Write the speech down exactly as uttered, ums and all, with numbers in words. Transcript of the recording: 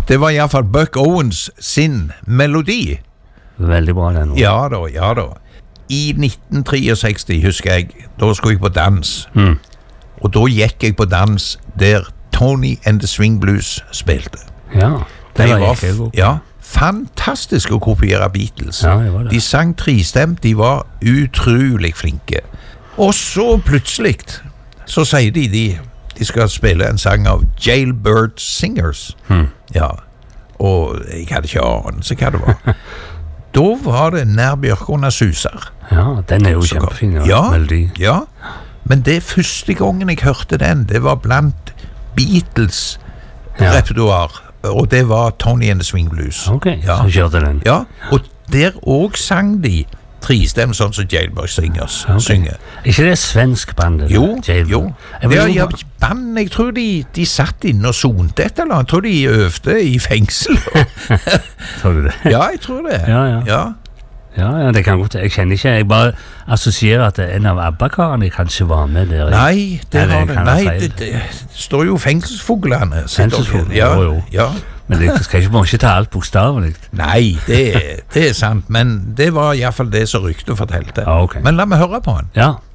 det var i hvert fall Buck Owens sin melodi. Veldig bra den. Ja da, ja da. I nitten sekstitre, husker jeg, da skulle jeg på dans. Mm. Og da gikk jeg på dans der Tony and the Swing Blues spilte. Ja, det De var, var, jeg også. ja, fantastisk å kopiere Beatles. Ja, det var det. De sang tristemt, de var utrolig flinke. Og så plutselig, så sier de, de, de skal spille en sang av Jailbird Singers. Mm. Ja, og jeg hadde ikke anelse hva det var. Da var det Nær Bjørkona suser. Ja, den er jo Så- kjempefin, ja. Ja, Melodi. ja. Men det første gangen jeg hørte den, det var blant Beatles Ja. repertoar, og det var Tony and the Swing Blues. Ok, ja. så kjørte den. Ja, og der også sang de tristem, sånn som Jailbird Singers Ok. synger. Ikke det svensk bandet? Jo, Jailbird? jo. Jeg Det vil er jo ja, bare- band, jeg tror de, de satt inne og sonte et eller annet. Jeg tror de øvde i fengsel. Tror du det? Ja, jeg tror det. Ja, ja. ja. Ja, ja, det kan godt. Jeg kjenner ikke. Jeg bare assosierer at en av ABBA-karene kanskje var med der. Nei, det Eller har kan det. jeg Nei, feil? det, det står jo fengselsfuglene. Fengselsfuglene, ja, jo, jo. Ja. Men det skal ikke, må ikke ta alt bokstavelig. Nei, det, det er sant, men det var i hvert fall det som ryktet fortalte. Ja, ok. Men la meg høre på han. Ja.